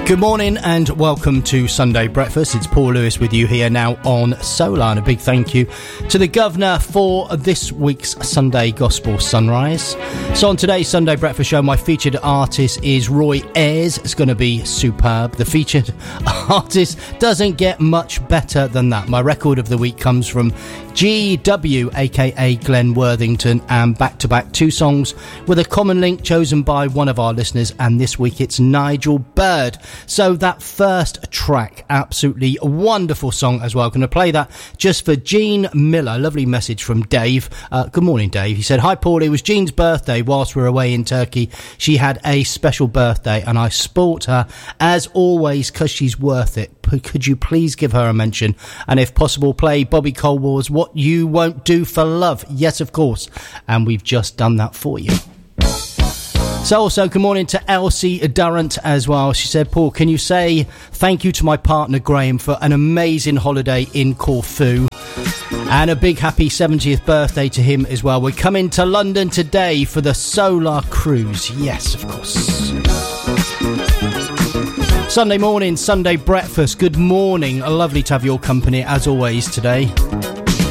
Good morning and welcome to Sunday Breakfast. It's Paul Lewis with you here now on Solar, and a big thank you to the Governor for this week's Sunday Gospel Sunrise. So on today's Sunday Breakfast show, my featured artist is Roy Ayers. It's going to be superb. The featured artist doesn't get much better than that. My record of the week comes from GW, aka Glenn Worthington, and back-to-back two songs with a common link chosen by one of our listeners, and this week it's Nigel Bird. So that first track, absolutely wonderful song as well. Going to play that just for Jean Miller. Lovely message from Dave. Good morning, Dave. He said, "Hi, Paul. It was Jean's birthday whilst we were away in Turkey. She had a special birthday and I spoilt her as always because she's worth it. Could you please give her a mention? And if possible, play Bobby Colmore's What You Won't Do for Love." Yes, of course. And we've just done that for you. So also, good morning to Elsie Durrant as well. She said, "Paul, can you say thank you to my partner Graham for an amazing holiday in Corfu? And a big happy 70th birthday to him as well. We're coming to London today for the Solar Cruise." Yes, of course. Sunday morning, Sunday breakfast. Good morning. Lovely to have your company as always today.